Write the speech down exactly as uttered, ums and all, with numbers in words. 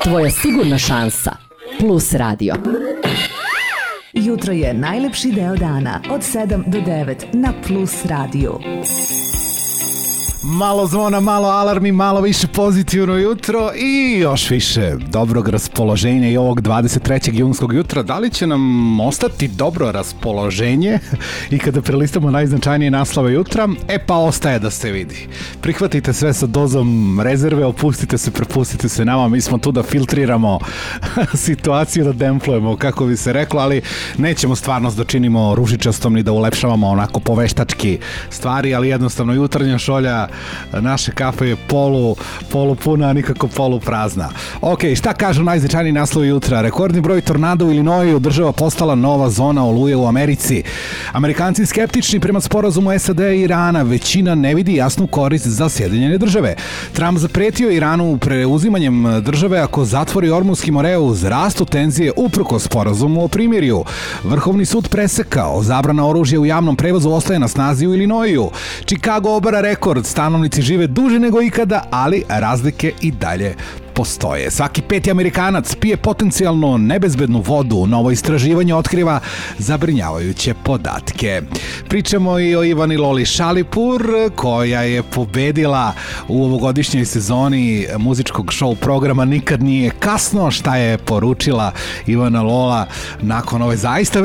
Tvoja sigurna šansa. Plus radio. Jutro je najlepši deo dana od sedam do devet na Plus radiju. Malo zvona, malo alarmi, malo više pozitivno jutro i još više dobrog raspoloženja i ovog dvadeset trećeg junskog jutra. Da li će nam ostati dobro raspoloženje i kada prelistamo najznačajnije naslove jutra? E pa ostaje da se vidi. Prihvatite sve sa dozom rezerve, opustite se, prepustite se nama, mi smo tu da filtriramo situaciju, da demplujemo, kako bi se reklo, ali nećemo stvarnost da činimo ružičastom ni da ulepšavamo onako poveštački stvari, ali jednostavno jutarnja šolja naše kafe je polu, polu puna, a nikako polu prazna. Ok, šta kažu najznačajniji naslovi jutra? Rekordni broj tornada u Illinoisu, država postala nova zona oluje u Americi. Amerikanci skeptični prema sporazumu S A D i Irana, većina ne vidi jasnu korist za Sjedinjene države. Trump zapretio Iranu preuzimanjem države ako zatvori Ormunski moreus, rastu tenzije uprkos sporazumu o primirju. Vrhovni sud presekao, zabrana oružja u javnom prevozu ostaje na snazi u Illinoisu. Chicago obara rekord, stanovnici žive duže nego ikada, ali razlike i dalje postoje. Svaki peti Amerikanac pije potencijalno nebezbednu vodu. Novo istraživanje otkriva zabrinjavajuće podatke. Pričamo i o Ivani Loli Šalipur, koja je pobedila u ovogodišnjoj sezoni muzičkog show programa Nikad nije kasno. Šta je poručila Ivana Lola nakon ove zaista